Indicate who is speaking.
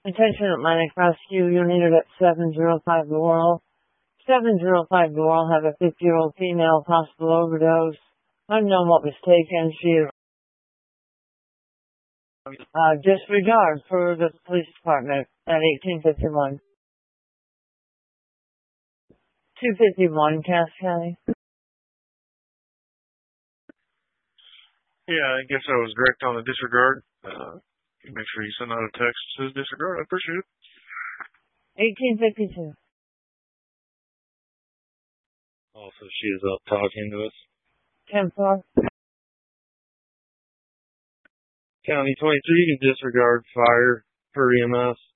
Speaker 1: Attention Atlantic Rescue, you needed at 705 Laurel. 705 Laurel have a 50-year-old female possible overdose. Unknown what was taken. She is disregard for the police department at 1851. 251, Cass County.
Speaker 2: Yeah, I guess I was direct on the disregard. Make sure you send out a text that says disregard. I appreciate it.
Speaker 1: 1852.
Speaker 2: Also, she is up talking to us.
Speaker 1: 10-4.
Speaker 2: County 23, you can disregard fire per EMS.